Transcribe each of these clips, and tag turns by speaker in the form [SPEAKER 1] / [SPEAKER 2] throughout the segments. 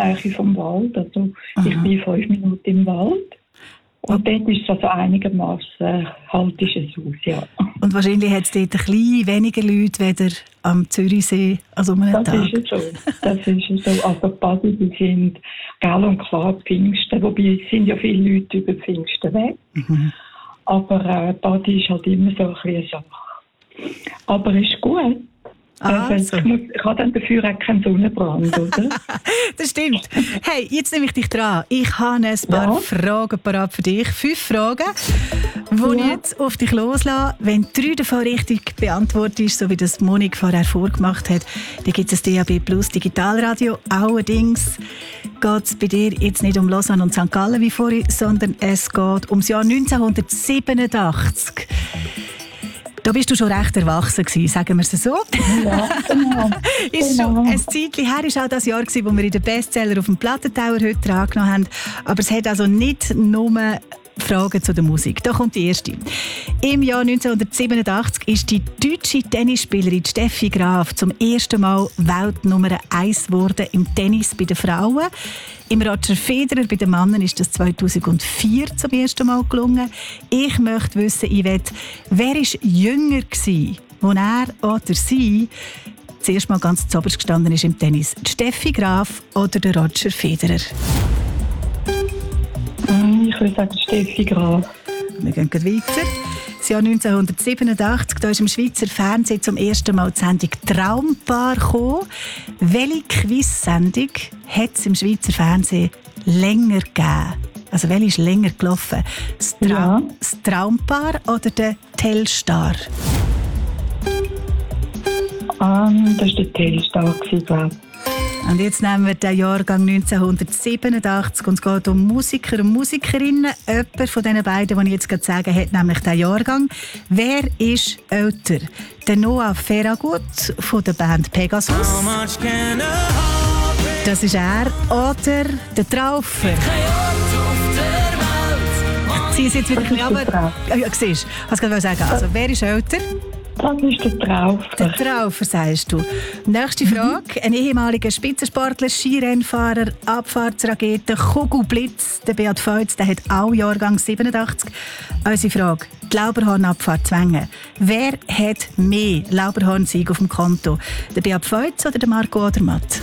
[SPEAKER 1] Nähe vom Wald. Also ich bin 5 Minuten im Wald. Und dort ist es also einigermaßen haltisches Haus, ja.
[SPEAKER 2] Und wahrscheinlich hat es dort ein bisschen weniger Leute weder am Zürichsee als um einen Tag.
[SPEAKER 1] Das ist es so. Also die Badi, die sind gell und klar Pfingsten, wobei es sind ja viele Leute über Pfingsten weg. Mhm. Aber Badi ist halt immer so ein bisschen eine Sache. Aber es ist gut. Also. Ich habe dann dafür auch keinen Sonnenbrand, oder?
[SPEAKER 2] Das stimmt. Hey, jetzt nehme ich dich dran. Ich habe ein paar Fragen parat für dich. 5 Fragen, die ich jetzt auf dich loslasse. Wenn 3 davon richtig beantwortest, so wie das Monik vorher vorgemacht hat, dann gibt es das DAB Plus Digitalradio. Allerdings geht es bei dir jetzt nicht um Lausanne und St. Gallen wie vorhin, sondern es geht ums Jahr 1987. Da bist du schon recht erwachsen gewesen, sagen wir es so.
[SPEAKER 1] Ja, genau.
[SPEAKER 2] Ist schon ein Zeitchen her, ist auch das Jahr gewesen, wo wir in den Bestseller auf dem Plattentower heute drangenommen haben. Aber es hat also nicht nur Fragen zu der Musik. Da kommt die erste. Im Jahr 1987 ist die deutsche Tennisspielerin Steffi Graf zum ersten Mal Weltnummer 1 geworden im Tennis bei den Frauen. Im Roger Federer bei den Männern ist das 2004 zum ersten Mal gelungen. Ich möchte wissen, Yvette, wer war jünger gewesen, als er oder sie zuerst mal ganz zuoberst gestanden ist im Tennis? Die Steffi Graf oder der Roger Federer?
[SPEAKER 1] Ich würde sagen Steffi Graf.
[SPEAKER 2] Wir gehen weiter. Das Jahr 1987, da ist im Schweizer Fernsehen zum ersten Mal die Sendung «Traumpaar» gekommen. Welche Quiz-Sendung hat es im Schweizer Fernsehen länger gegeben? Also welche ist länger gelaufen? Das «Traumpaar» oder der «Telstar»?
[SPEAKER 1] Das war der «Telstar», glaube ich.
[SPEAKER 2] Und jetzt nehmen wir den Jahrgang 1987 und es geht um Musiker und Musikerinnen. Jemand von diesen beiden, die ich jetzt gerade sage, hat nämlich diesen Jahrgang. Wer ist älter? Der Noah Ferragut von der Band Pegasus. Das ist er. Oder der Traufer. Sie ist jetzt wieder ein bisschen runter. Ja, siehst du, was ich sagen. Also, wer ist älter?
[SPEAKER 1] Das ist der Traufer.
[SPEAKER 2] Der Traufer, sagst du. Nächste Frage. Ein ehemaliger Spitzensportler, Skirennfahrer, Abfahrtsrakete, Kugelblitz, der Beat Feutz, der hat auch Jahrgang 87. Unsere Frage. Die Lauberhorn-Abfahrt Wengen. Wer hat mehr Lauberhorn-Sieg auf dem Konto? Der Beat Feutz oder der Marco Odermatt?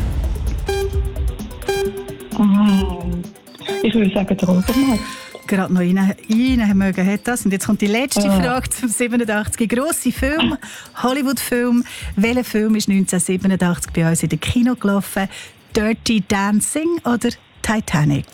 [SPEAKER 1] Ich würde sagen, der Odermatt.
[SPEAKER 2] Gerade noch rein mögen hat das. Und jetzt kommt die letzte Frage zum 87. Grosse Film, Hollywood-Film. Welcher Film ist 1987 bei uns in den Kino gelaufen? Dirty Dancing oder Titanic?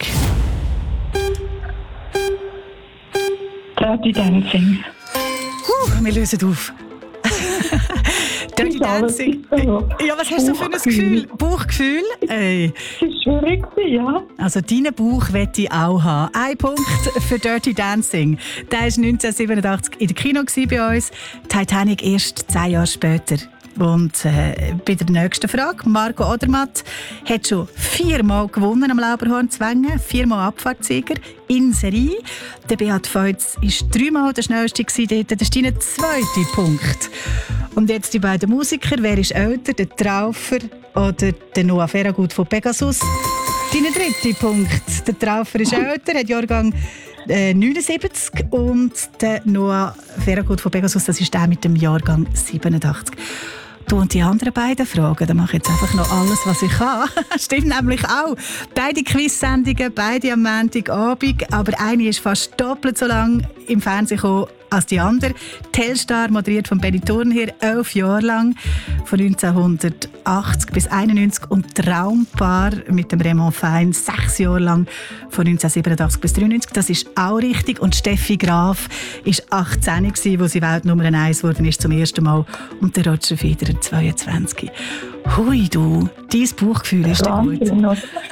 [SPEAKER 1] Dirty Dancing.
[SPEAKER 2] Wir lösen auf. Dirty Dancing. Ja, was hast du für ein Gefühl? Bauchgefühl? Ey.
[SPEAKER 1] Das war schwierig, ja.
[SPEAKER 2] Also deinen Bauch möchte ich auch haben. Ein Punkt für Dirty Dancing. Der war 1987 in der Kino bei uns. Titanic erst 10 Jahre später. Und bei der nächsten Frage. Marco Odermatt hat schon 4-mal gewonnen am Lauberhorn zu Wengen. 4-mal Abfahrtssieger in Serie. Der Beat Feutz war 3-mal der schnellste dort. Das ist dein 2. Punkt. Und jetzt die beiden Musiker. Wer ist älter, der Traufer oder der Noah Ferragut von Pegasus? Dein 3. Punkt. Der Traufer ist älter, hat Jahrgang 79 und der Noah Ferragut von Pegasus, das ist der mit dem Jahrgang 87. Du und die anderen beiden Fragen, da mache ich jetzt einfach noch alles, was ich kann. Stimmt nämlich auch. Beide Quiz-Sendungen, beide am Montagabend, aber eine ist fast doppelt so lang im Fernsehen gekommen als die andere. Telstar, moderiert von Benny Thurnherr, 11 Jahre lang, von 1980 bis 1991. Und Traumpaar mit dem Raymond Fein, 6 Jahre lang, von 1987 bis 1993. Das ist auch richtig. Und Steffi Graf war 18, als sie Weltnummer 1 geworden ist zum ersten Mal. Und der Roger Federer 22. Hui du, dein Bauchgefühl ist doch gut. 5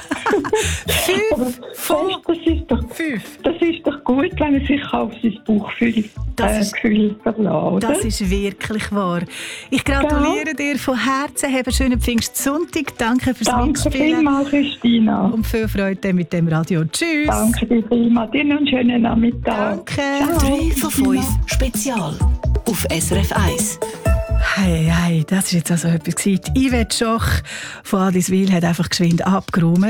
[SPEAKER 2] von 5.
[SPEAKER 1] Das ist doch gut, wenn man sich auf sein Bauchgefühl verlässt.
[SPEAKER 2] Das ist wirklich wahr. Ich gratuliere dir von Herzen. Habe einen schönen Pfingstsonntag. Danke fürs Mitspielen.
[SPEAKER 1] Danke vielmals, Christina.
[SPEAKER 2] Und viel Freude mit dem Radio. Tschüss.
[SPEAKER 1] Danke dir vielmals. Dir noch einen schönen Nachmittag.
[SPEAKER 2] Danke.
[SPEAKER 3] 3 von 5 Spezial auf SRF 1.
[SPEAKER 2] Hey, das war jetzt also etwas. Yvette Schoch von Adliswil hat einfach geschwind abgeräumt.